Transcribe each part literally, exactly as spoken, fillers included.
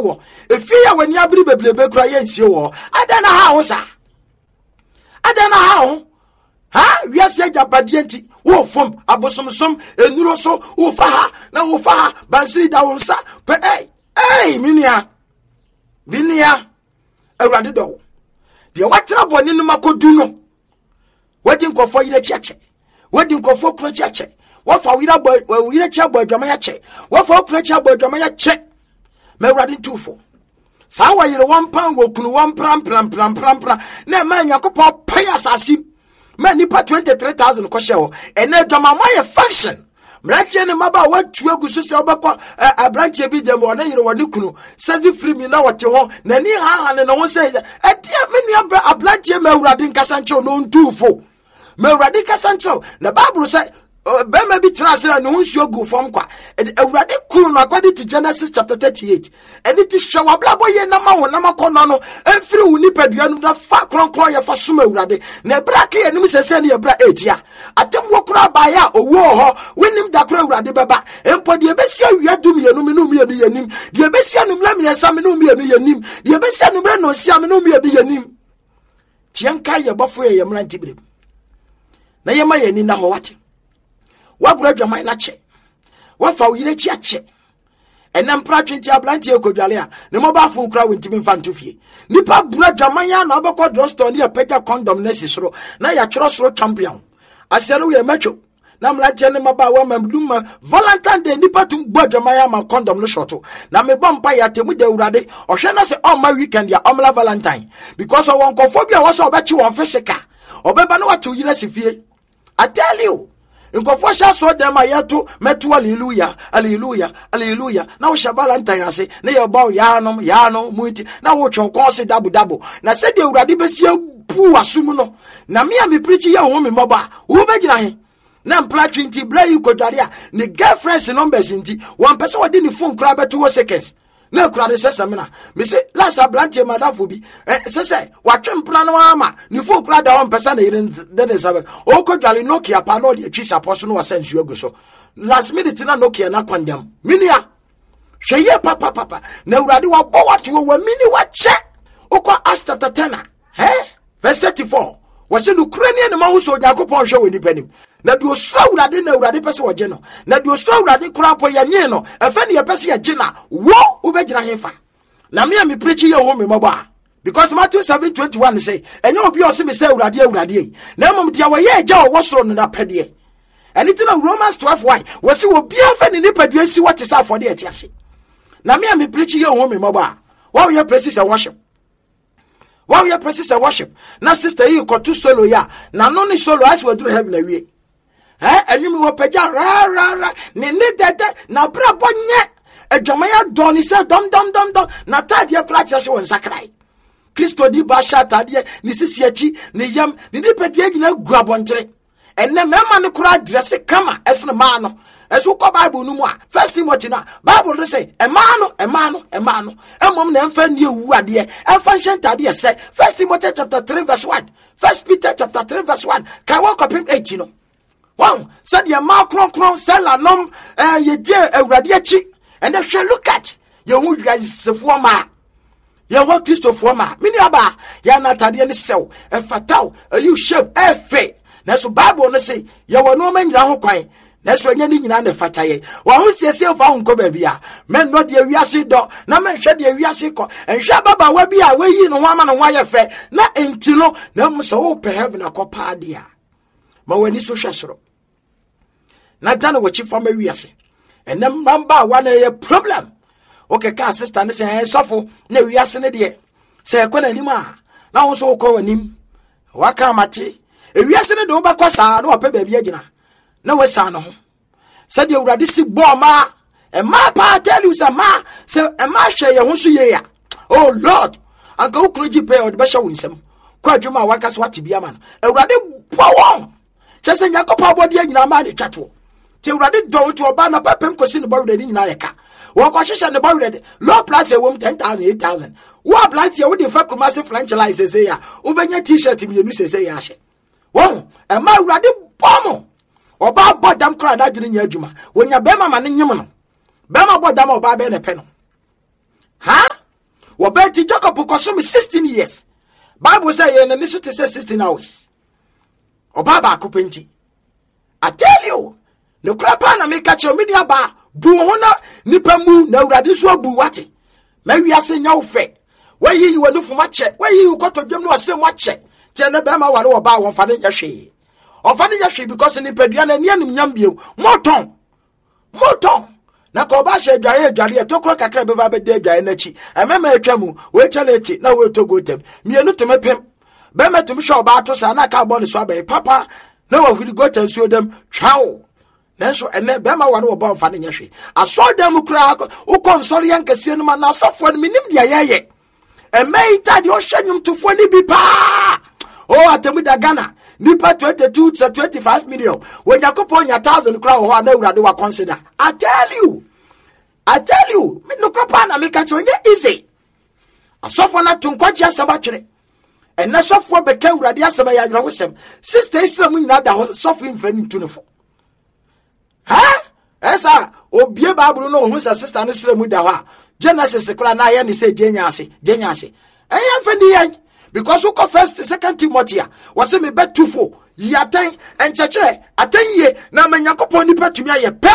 wo if you when you bri bebrebe kura ye nsie wo adana ha wo sa adana ha wo ha wiase agabade enti wo fom abosomsom enuro so wo fa ha na wo fa ha bansiri da wo sa pe eh eh minia minia awrade do de watra boni no makodu no wadi nkofo yire chiache wadi nkofo kuro chiache wafa wira boy wira chia boy dwama ya che wafa kuro chia boy dwama ya che me awrade ntufo sa wa yire one pound go kunu one pram pram pram pram pram na ma nyakopo pay asasi ma nipa twenty-three thousand ko shewo ene dwama mo ye function mrache ne maba watu agusu se obekọ abranche bi dem wona yire woni kunu sazi free mi na wote ho na ni ha ha ne no se etia me ni abranche ma awrade nkasa ncho no ntufo ma awrade kasa ncho na bible say be ma bi transfer no nsuo gu fom kwa awrade kunu no according to Genesis chapter thirty-eight eni ti hwa blabo ye na ma ho na makono no emfiri wu ni padua no da fa kronkron ye fa soma awrade na bra ka ye nim sese ne bra etia atem wo kura ba ya owo ho wenim da kura awrade beba empo de besia wi adum ye no me no me ye nim de besia no mla me yesa me no me ye nim de besia no bre no sia me no me ye nim tianka ye bofo ye mra ntibire na ye ma ye ni na ho wate wabura dwama na che wafa uyire chi ache enam pra twenty ablanti ekodwale a ne moba fun kura wentimi mfa ntofie nipa bura dwama ya na obekọ drugstore ne pega condom na sisoro na ya choro soro champion asere we macho na mlache ne maba wa mamduma Valentine Day nipa tum gbo dwama ya ma condom no shoto na me bompa ya temu de urade ohwe na se on my weekend ya omla Valentine because of one phobia was obechi won fisika obeba no watu yire sifie. I tell you nkofo sha so dem ayeto meto hallelujah hallelujah hallelujah na wo shabala ntayase na ye bawo yanom yano muti na wo twon konse dabu dabu na se de urade besia pu asum no na me am preach ye ho me moba wo begina he na mpla twenty bla yi kodware a ne girlfriends numbers nti one person wodi ni phone kra beto seconds na kra de sesamina me se last ablantie madafo bi eh sese watwempra no ama ni fo kra da one person na yire de de sabe o kodwale Nokia pa no de twisa poso no wasansu agoso last minute na Nokia na kwandam minia hweye papa papa na urade wa bo wate wo mini wa che okọ Acts chapter ten eh verse thirty-four wase Ukrainian ma wo so Yakobon hwe woni panim na do sura urade na urade pese wo je no na do sura urade kura po ya nye no efe ne ye pese ya je na wo ubegina hefa na me am preach ye ho me moba because Matthew seven twenty-one say enye obi o se me say urade urade na mom dia wo ye ja wo soro no na pede anything of Romans twelve one wase wo bia fa ne ni padua si what is afode eti ase na me am preach ye ho me moba wo ye praises and worship. While you practice a worship, na sister you got two solo ya. Na no ni solo as we do heaven away. Eh, and you will pay ra ra ra. Ni ni dede na bra bonye. E jamaya doni se dom dom dom dom. Na tadia kratia se won sakrai. Kristo di basha tadia ni sisi echi ni yam ni ni pedie gina guabontre. Enne mema ni kura dress kama esne mano. Esu ko Bible no mu a First Timothy na Bible say e mano e mano e mano emom na emfa nie wu ade emfa hyenta ade say First Timothy chapter three verse one First Peter chapter three verse one kai wo kopim eight no wow said ye ma kron kron sella nom eh ye die awurade achi and if you look at ye hu dwasefo ma ye wo Christopher ma mini aba ya na tade ne sew emfataw you shape efe na so Bible no say ye wo no manyira ho kwan Nesu enye ni nyina ne fataye wa hu siesie fa hunko ba bia men no de wiase do na men hwe de wiase ko enhwe baba wa bia we yi no ho ama no ho ayefe na entilo na mso wo pe heaven akopa dia ma wani so hwesoro na dana wachi fa ma wiase enem mamba wa na ye problem okay ka sister ne se en sofo na wiase ne de se ko na nim a na wo so ko wanim wa ka mate e wiase ne de wo ba ko sa na wo pe ba bia gina na wesa no ho said the urade si bo ma e ma pa tell you some ma say e ma hwe ye ho so ye ya oh Lord anka ukroji pe o de be hwe winsem kwa adwuma waka so wate bia ma no urade bo won chese Yakobon abodi anyina ma de twato ti urade do to oba na papem kosi ne bawre ni nyina yeka wo kwa hwehwe ne bawre low plus e wom ten thousand eight thousand wo plant ye wo de fa commercial franchise say ya wo benya t-shirt mi enu say ya hye wo e ma urade bomo oba bodam kra na dwene nya adwuma wonya bema ma ne nyem no bema bodam oba be ne pe no ha Jacob consumed sixteen years. Bible say ye na nisu te say sixteen hours. Obaba akupenti. I tell you, no krapa na make catch your media ba bu hona nipa mu na urade so bu wate. Ma wiase nya wo fe. Where you were no for much check. Where you got to them no say much check. Tell the bema wale oba won fa ne yahwe. On fa ne yahwe because ni pedua na nia nim nyam bio. Moton. Moton. Na ko ba hye dwaye dware e tokro kakra be ba be de dwaye na chi. Emema atwa mu we chaleti na we to go tem. Mienu to mepem. Be metum hwe oba to sa na ka bo ne so abai papa. Na wa huri go tem so dem twawo. Nanso ene be ma ware oba fa ne yahwe. Aso dem kura wo konsori yankase no ma na asofo no minim dia yeye. Emeita di oshenyum to fo ni bi pa. Oh atemu da Ghana. Nipa twenty-two to twenty-five million. When Yakopon ya thousand crowd or na urade wa consider. I tell you. I tell you. Me no krapa na me catch you easy. Asofo na tunkwaji asaba kire. And na sofo beke urade asaba ya yrawosem. Sister Islam nyina da sofo infrani tunofo. Ha? Esa obie Bible no hu sa sister no Islam da ha. Genesis kra na ya ni say jenyase, jenyase. Eya fendi yan. Because who first second Timothy was me bet two four yaten and chachere aten ye na manyakopon ni petumi aye pe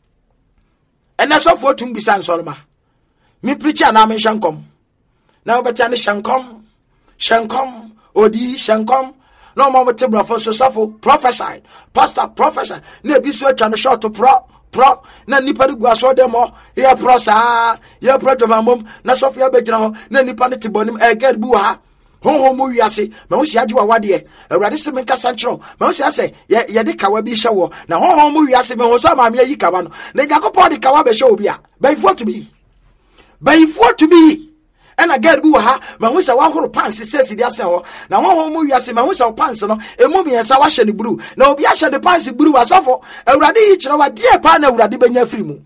ena so for tum bisan solma me preacher na me shankom na obeta ne shankom shankom odi shankom no mo tebra for so so prophesy pastor prophesy na bi so atwa no short pro pro na nipa de guaso dem o ya pro sa ya pro jomam na so for ya begyina ho na nipa ne tibonim e gad bu ha ho mo wiase ma wo sia agye wawade awurade se menka sanchro ma wo sia se ye ye de kawa bi hye na ho ho mo wiase me ho so ma me yi kawa no na Yakopon de kawa be hye obi a by for to be by for to be and again bu ha ma wo sia wa horo pants se se dia se ho na ho ho mo wiase ma wo sia pants no emu mi ensa wa hye ne buru na obi a hye de pants buru wasofo awurade yi kire wa die pa na awurade benya firi mu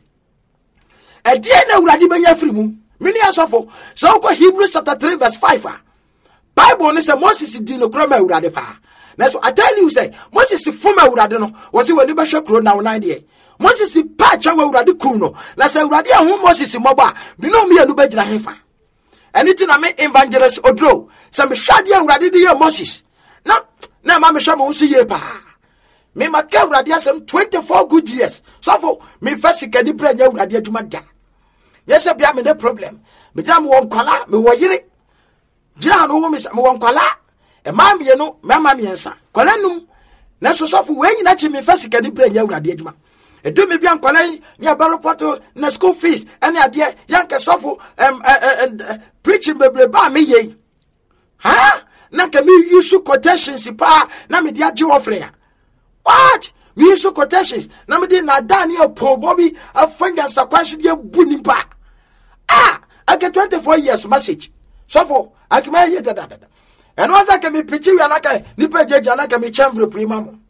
e die na awurade benya firi mu mini asofo so ko Hebrews chapter three verse five ah Bible ne say Moses di no kro ma urade pa. Na so I tell you say Moses fo ma urade no wo se wani ba hwe kro na wona de. Moses pa cha wa urade ku no. Na say urade ahu Moses moba bi no me anu ba gira hefa. Anything na me evangelist Odro say me hwade urade de ye Moses. Na na ma me hwe mo so ye pa. Me ma ka urade asem twenty-four good years. So for me first kadi branya urade adwuma da. Yes bia me the problem. Me jam won kwala me wo yire Jira no wo me won kwala e ma me no mama me ensa kwala num na so so fu we nyina chi me fasi kadi branya urade adwuma e do me bia kwala ni abaropoto na school fees ene ade yanka so fu em preaching bebre ba me ye ha na ka me use quotations pa na me dia je ofre what me use quotations na me di na Daniel po bobi afanga sakwasu dia buni pa ah I get twenty-four years message so for akima ye da da da and once I can be preaching we anaka nipa jeje anaka me chambre prima mo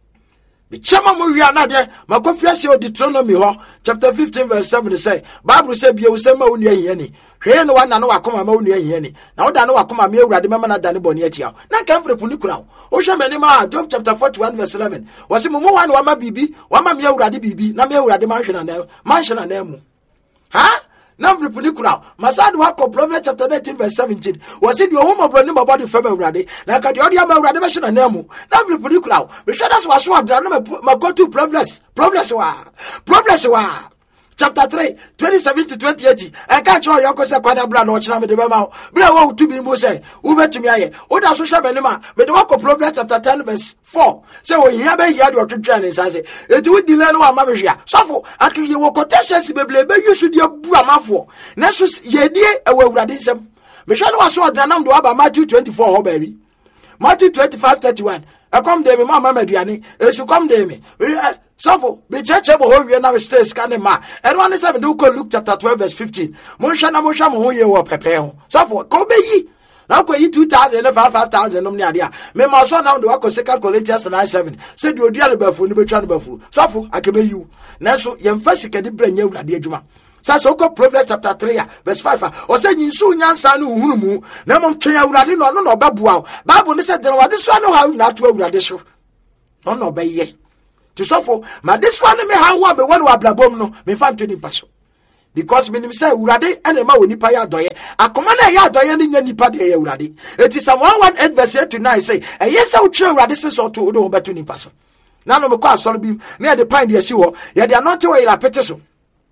me chama mo wi anade makofiase o Deuteronomy ho chapter fifteen verse seven say Bible say bia wo say ma wonu ahiya ni hwe no wana no wakoma ma wonu ahiya ni na wo da no wakoma me awurade mama na da ne boni atia na kamfre puni kura wo hwe mani ma Job chapter forty-one verse eleven wose mo mo wana wa ma bibi wa ma me awurade bibi na me awurade ma hwe na na ma hwe na na mu ha na mfripuni kura masadu wako Proverbs chapter nineteen verse seventeen wasi di owo maboni mabodi fema urade na ka di odi ama urade be hye na nemu na mfripuni kura be hwe das waso adra na ma go to Proverbs Proverbs wa Proverbs wa chapter three twenty-seven to twenty-eight e ka chiro yokose kwada bra na o kira me de be ma bra wo to bi mo say wo betumi aye o da so hwe bani ma be de wako Proverbs chapter ten verse four say wo hia be hia de otwetwa ne sase eti wo di le no ama be hia sofo akiye wo quotations beble be yusu de bu amafo na so ye die e wo awurade nsem me hwe no waso odranam do aba Matthew twenty-four ho baby Matthew twenty-five thirty-one e come de me mama maduane e su come de me sofo be cheche bo ho wie na we stay scan ma and one is do ko Luke chapter twelve verse fifteen mo hwe na mo hwe mo ho ye wo pepe ho sofo ko be yi na ko yi two thousand and five thousand no ade a me ma so na do ko second Corinthians nine seven say di odua le bafu ni betwa no bafu sofo akebe yi na so ye mfa sika di branya urade adwuma sasa ko Proverbs chapter three verse five o say nyinsu nyansa no hunu mu na mom twen awurade no no no babua Bible ni say de wade so no ha na to awurade so no no be ye to suffer, my this one me how one me one wa blabom no me fan to the paso. because minim say urade ene ma woni pa ya doye akoma na ya doye ni nya nipa de ya urade. It is Psalm one eighteen verse eight to nine say e yes say utre urade se so to do beto nipa so. Na no me kwa asoro bi na de pan de asi wo ye de anote wo ila pete so.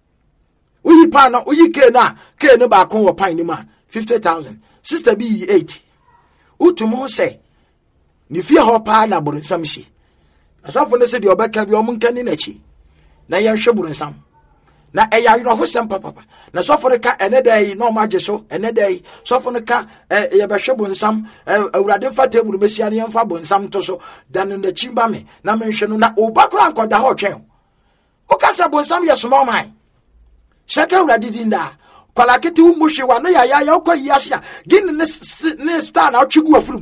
Uyi pan no uyi ke na ke no ba kon wo pan ni ma fifty thousand. Sister B eighty. Utumo say ni fie ho pa na boronsam shi. Asafo ne se de obeka bi omunkani na chi. Na ye hwe boronsam. Na eya yiro ho sem papa. Na sofo ka enedai no maje so enedai sofo ka ye be hwe boronsam awurade fa table mesia ne mfa boronsam to so dan na chimba me na me hwe no na obakura ankoda ho twen. O ka se boronsam ye so man. Shaka awurade dinda. Kwala kete wo muhwe wa no ya ya ya okoyi asia gin ne ne star na otwigu afurum.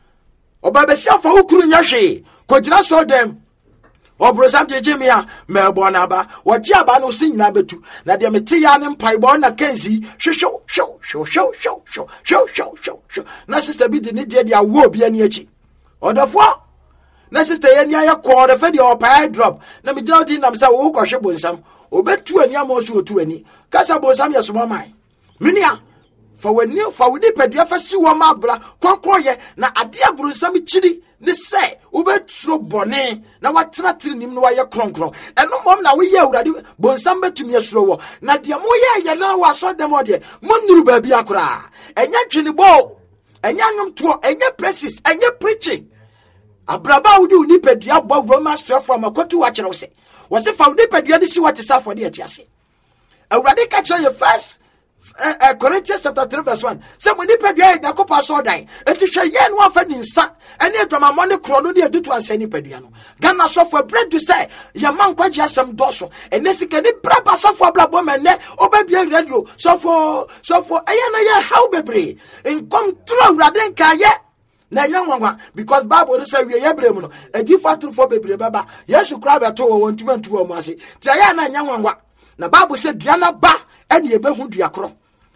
Oba be sia fa ukuru nya hwe kojira so dem obrosam jejemia mebo na ba woji aba no sinyina betu na de mete ya ne mpaibo na kanzi hwehwo hwo hwo hwo hwo hwo hwo hwo hwo na sister bi de ne de dia wo bia ne achi odofo na sister ye nia ye ko de fe de opai drop na me jira odi na me say wo ko hwe bonsam obetu ani amoso otu ani kasa bonsam ye so man minia for when you for we pedua fa si wo ma bla konkroye na ade abronsam chiri ne say ubetro bone na watena tiri nim no waye kronkron eno mom na we ye awurade bonsam betumi asuro wo na de mo ye ye na wa so dem ode monuru ba bia kora enya twini bo enya nwom to enya praises enya preaching abraba wudi uni pedua bo Romans twelve amakotu wa kire wo se wo se fa wudi pedua de si what is for the atiase awurade ka kire ye first Uh, uh, Corinthians chapter three verse one. Say when you pay the Yakopa so die. And to say yen one fan in sa. And yet my money chrono near do to answer any pediano. Gana so for bread to say. Your man quite just some dorsal. And this can be proper so for black woman ne. Oh baby radio. So for so for ayana ya how baby. And come through radenka ye. Na young one because Bible say we Abraham. A different true for baby baba. Yes you crab at all one to one to one. Tayana young one. Na Bible said Diana ba. And ye be who diacro.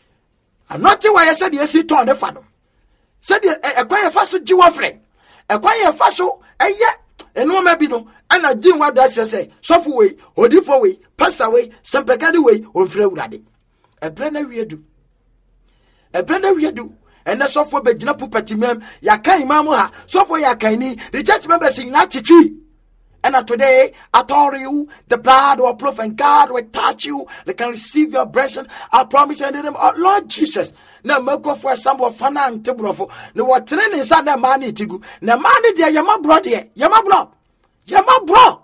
And not why I said yes, he turned the father. Said a quiet fast to Jew friend. A quiet faso, and yet, and no maybe no, and I didn't want that say, soft way, or different way, passed away, some peccady way, or flow raddy. A planner we do. A planner we do. And the software be jina pupati mem, ya kai mamuha, software ya kaini, the church members sing natichi. And today, I told you, the blood or proof and God will touch you. They can receive your blessing. I promise you in the name of Lord Jesus. Now, make up for some of fun and table. No, what training is on the money to go. The money there, you're my brother. You're my bro. You're my bro.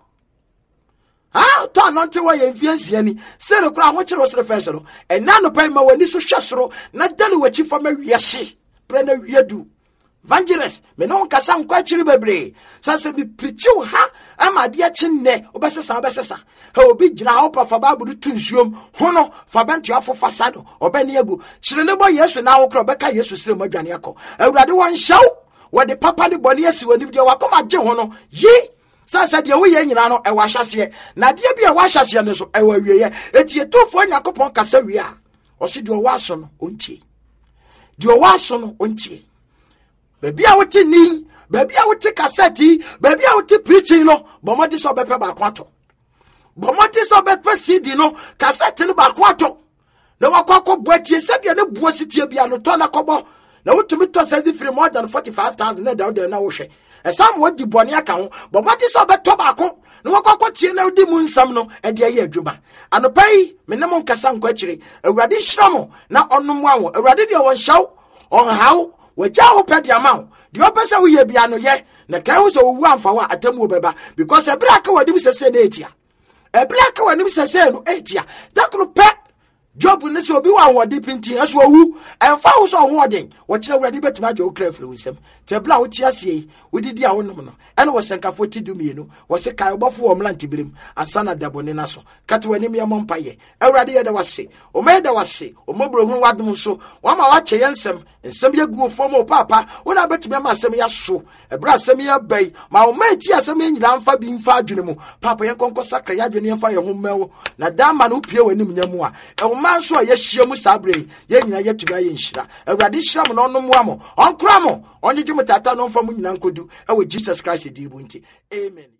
Ah, turn on to why you influence any. Say the crown, which was the first. And none of payment when this was shasro, not done with you for me. Yes, pray no, you do. Evangelist, me no nkasa nkwa chiri bebre. Sanse bi preachu ha ama de chinne obesesa obesesa. Ha obi gina ha opa fa babu tunsuom hono fa bantu afofa sado obani agu. Chire ne bo Yesu na wo kro beka Yesu sire madwane akọ. Awurade won hyew wo de papa de boni asi wani de wakoma gye hono. Yi sanse de wo ye nyina no e wa hyase. Na de bi e wa hyase ne so e wa wieye. Eti etofo Yakobon kasa wi a. Osi de wo aso no ontie. De wo aso no ontie. Baby I would ni, baby I would take cassette, baby I would preaching no, but what is so better by quato. But what is so better C D no, cassette no by quato. No wako boat ye said you no buosity be no tona cobo. No to me to send it for more than forty five thousand down there now. And some what the bonia account, but what is so better tobacco? No wako tia no de moon some no, and dear ye juba. And the pay, minimum casan quetchery, a radish ramo, now on no one, a radidio one show on how. We jaw pedi amount. The opposite we be ano ye. Na kan so wu amfa wa atemu beba because a black wa dim sese na etia. A black wa dim sese no etia. That could pe job ne so bi wa wodi pinti aso wu. Emfa wo so ho odin. Wo kire wradi betuma jo kra firi wisem. Te bla wo tia sie wo didi a wonom no. Ene wo senka forty du mienu. Wo se kai obofo wo mlanti birim ansana dabone na so. Kate wani me mompa ye. Awrade ye da wase. O me da wase. O mobro hu wadom so. Wa ma wa che yensem. Nsem ye gu fo mo papa. Wona betumi ma asem ya so. Ebra asem ya bai. Ma o ma ti asem nyina mfa bi mfa adwene mu. Papa ye konko sakra ya adwene mfa ye ho mewo. Na dama no pie wani mnyamu a. E man so ye hye mu sabre. Ye nyina ye tuba ye nhira. Awrade hira mo no no mo amo. Onkra mo. Onye gye mutata no mfa mu nyina nkodu. E we Jesus Christ di bu nti. Amen.